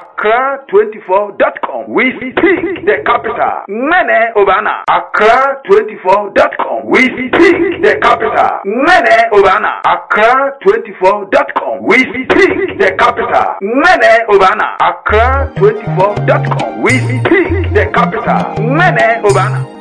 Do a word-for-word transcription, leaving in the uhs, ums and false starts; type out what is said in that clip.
Accra twenty-four dot com. We speak the capital. Mene Obana. Accra twenty-four dot com. We speak the capital. Mene Obana. Accra twenty-four dot com. We speak the capital. Mene Obana. Accra twenty-four dot com. We speak the capital. Mene Obana.